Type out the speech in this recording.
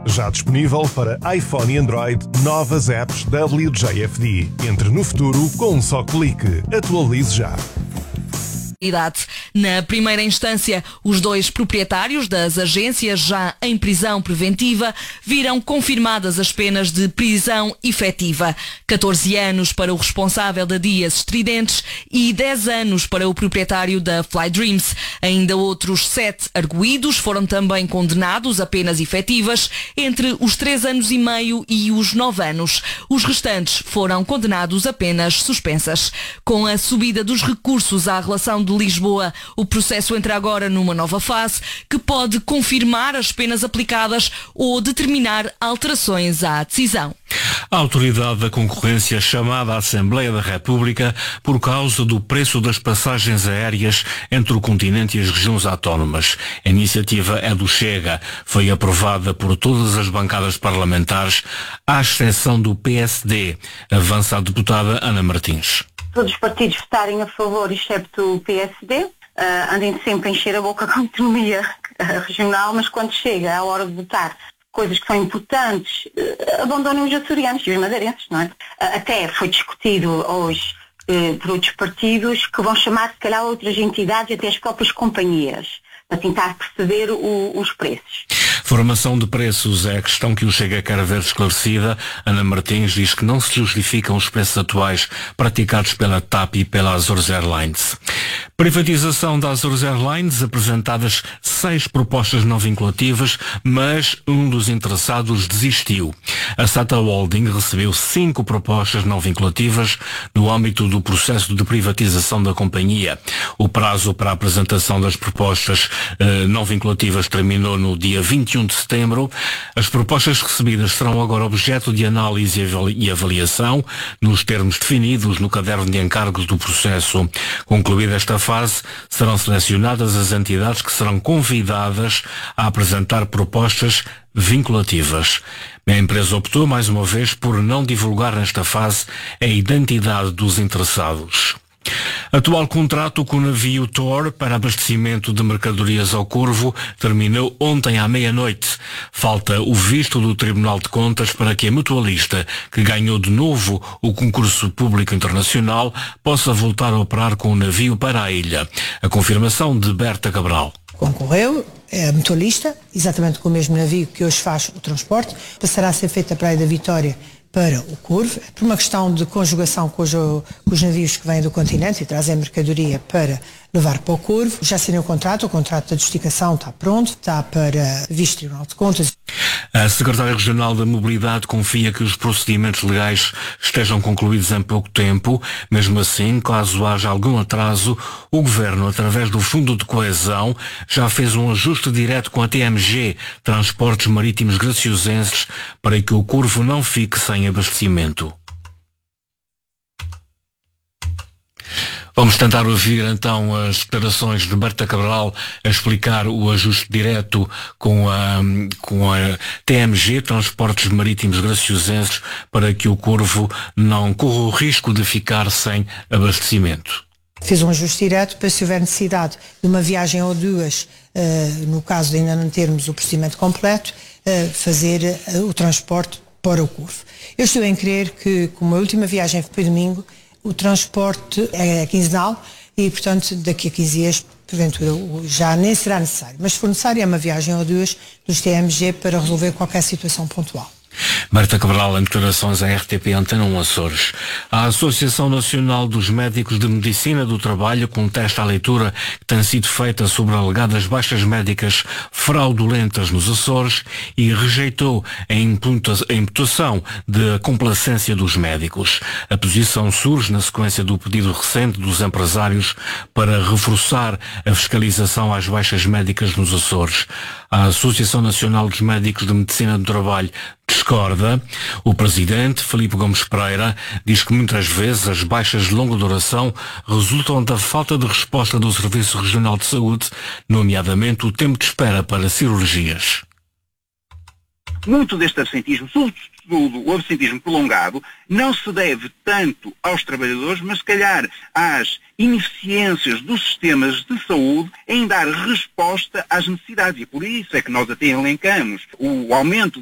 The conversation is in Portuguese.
Já disponível para iPhone e Android, novas apps WJFD. Entre no futuro com um só clique. Atualize já. Na primeira instância, os 2 proprietários das agências, já em prisão preventiva, viram confirmadas as penas de prisão efetiva. 14 anos para o responsável da Dias Estridentes e 10 anos para o proprietário da Fly Dreams. Ainda outros 7 arguidos foram também condenados a penas efetivas entre os 3 anos e meio e os 9 anos. Os restantes foram condenados a penas suspensas. Com a subida dos recursos à relação de Lisboa, o processo entra agora numa nova fase que pode confirmar as penas aplicadas ou determinar alterações à decisão. A Autoridade da Concorrência chamada à Assembleia da República por causa do preço das passagens aéreas entre o continente e as regiões autónomas. A iniciativa é do Chega. Foi aprovada por todas as bancadas parlamentares, à exceção do PSD. Avança a deputada Ana Martins. Todos os partidos votarem a favor, excepto o PSD, andem sempre a encher a boca com a autonomia regional, mas quando chega a hora de votar coisas que são importantes, abandonam os açorianos e os madeirenses, não é? Até foi discutido hoje por outros partidos que vão chamar, se calhar, outras entidades, até as próprias companhias, para tentar perceber os preços. Formação de preços é a questão que o Chega quer ver esclarecida. Ana Martins diz que não se justificam os preços atuais praticados pela TAP e pela Azores Airlines. Privatização da Azores Airlines, apresentadas 6 propostas não vinculativas, mas um dos interessados desistiu. A SATA Holding recebeu 5 propostas não vinculativas no âmbito do processo de privatização da companhia. O prazo para a apresentação das propostas não vinculativas terminou no dia 21 de setembro. As propostas recebidas serão agora objeto de análise e avaliação nos termos definidos no caderno de encargos do processo. Concluída esta fase, serão selecionadas as entidades que serão convidadas a apresentar propostas vinculativas. A empresa optou, mais uma vez, por não divulgar nesta fase a identidade dos interessados. Atual contrato com o navio Thor para abastecimento de mercadorias ao Corvo terminou ontem à meia-noite. Falta o visto do Tribunal de Contas para que a mutualista, que ganhou de novo o concurso público internacional, possa voltar a operar com o navio para a ilha. A confirmação de Berta Cabral. Concorreu, é a mutualista, exatamente com o mesmo navio que hoje faz o transporte, passará a ser feita a Praia da Vitória para o Corvo, por uma questão de conjugação com os navios que vêm do continente e trazem mercadoria para levar para o Corvo. Já assinei o contrato da justificação está pronto, está para visto Tribunal de Contas. A Secretária Regional da Mobilidade confia que os procedimentos legais estejam concluídos em pouco tempo. Mesmo assim, caso haja algum atraso, o Governo, através do Fundo de Coesão, já fez um ajuste direto com a TMG, Transportes Marítimos Graciosenses, para que o Corvo não fique sem abastecimento. Vamos tentar ouvir então as declarações de Berta Cabral a explicar o ajuste direto com a TMG, Transportes Marítimos Graciosenses, para que o Corvo não corra o risco de ficar sem abastecimento. Fiz um ajuste direto para, se houver necessidade de uma viagem ou duas, no caso de ainda não termos o procedimento completo, fazer o transporte para o Corvo. Eu estou em crer que, como a última viagem foi domingo, o transporte é quinzenal e, portanto, daqui a 15 dias, porventura, já nem será necessário. Mas, se for necessário, é uma viagem ou duas dos TMG para resolver qualquer situação pontual. Berta Cabral, em declarações à RTP Antena 1 Açores. A Associação Nacional dos Médicos de Medicina do Trabalho contesta a leitura que tem sido feita sobre alegadas baixas médicas fraudulentas nos Açores e rejeitou a imputação de complacência dos médicos. A posição surge na sequência do pedido recente dos empresários para reforçar a fiscalização às baixas médicas nos Açores. A Associação Nacional dos Médicos de Medicina do Trabalho discorda. O presidente, Filipe Gomes Pereira, diz que muitas vezes as baixas de longa duração resultam da falta de resposta do Serviço Regional de Saúde, nomeadamente o tempo de espera para cirurgias. Muito deste absentismo, sobretudo o absentismo prolongado, não se deve tanto aos trabalhadores, mas se calhar às ineficiências dos sistemas de saúde em dar resposta às necessidades. E por isso é que nós até elencamos o aumento